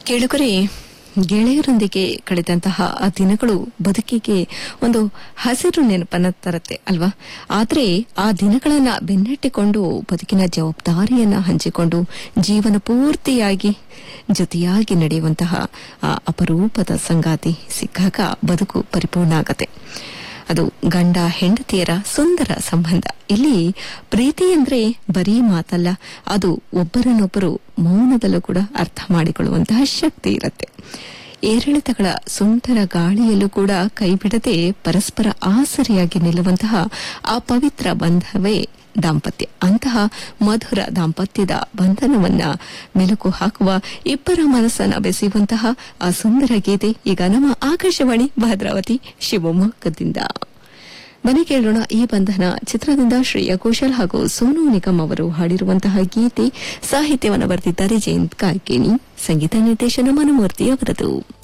ಕೇಳುಗರೆ, ಗೆಳೆಯರೊಂದಿಗೆ ಕಳೆದಂತಹ ಆ ದಿನಗಳು ಬದುಕಿಗೆ ಒಂದು ಹಸಿರು ನೆನಪನ್ನ ತರುತ್ತೆ ಅಲ್ವಾ. ಆದ್ರೆ ಆ ದಿನಗಳನ್ನ ಬೆನ್ನಟ್ಟಿಕೊಂಡು ಬದುಕಿನ ಜವಾಬ್ದಾರಿಯನ್ನ ಹಂಚಿಕೊಂಡು ಜೀವನ ಪೂರ್ತಿಯಾಗಿ ಜೊತೆಯಾಗಿ ನಡೆಯುವಂತಹ ಆ ಅಪರೂಪದ ಸಂಗಾತಿ ಸಿಕ್ಕಾಗ ಬದುಕು ಪರಿಪೂರ್ಣ ಆಗತ್ತೆ. ಅದು ಗಂಡ ಹೆಂಡತಿಯರ ಸುಂದರ ಸಂಬಂಧ. ಇಲ್ಲಿ ಪ್ರೀತಿ ಅಂದ್ರೆ ಬರೀ ಮಾತಲ್ಲ, ಅದು ಒಬ್ಬರನ್ನೊಬ್ಬರು ಮೌನದಲ್ಲೂ ಕೂಡ ಅರ್ಥ ಮಾಡಿಕೊಳ್ಳುವಂತಹ ಶಕ್ತಿ ಇರುತ್ತೆ. ಏರಿಳಿತಗಳ ಸುಂದರ ಗಾಳಿಯಲ್ಲೂ ಕೂಡ ಕೈಬಿಡದೆ ಪರಸ್ಪರ ಆಸರೆಯಾಗಿ ನಿಲ್ಲುವಂತಹ ಆ ಪವಿತ್ರ ಬಂಧವೇ ದಾಂಪತ್ಯ. ಅಂತಹ ಮಧುರ ದಾಂಪತ್ಯದ ಬಂಧನವನ್ನ ಮೆಲುಕು ಹಾಕುವ, ಇಬ್ಬರ ಮನಸ್ಸನ್ನ ಬೆಸೆಯುವಂತಹ ಆ ಸುಂದರ ಗೀತೆ ಈಗ ನಮ್ಮ ಆಕಾಶವಾಣಿ ಭದ್ರಾವತಿ ಶಿವಮೊಗ್ಗದಿಂದ. ಬನ್ನಿ ಕೇಳೋಣ ಈ ಬಂಧನ ಚಿತ್ರದಿಂದ ಶ್ರೇಯಾ ಘೋಷಾಲ್ ಹಾಗೂ ಸೋನು ನಿಗಮ್ ಅವರು ಹಾಡಿರುವಂತಹ ಗೀತೆ. ಸಾಹಿತ್ಯವನ್ನು ಬರೆದಿದ್ದಾರೆ ಜಯಂತ್ ಕಾಯ್ಕಿಣಿ, ಸಂಗೀತ ನಿರ್ದೇಶನ ಮನುಮೂರ್ತಿ ಅವರದು.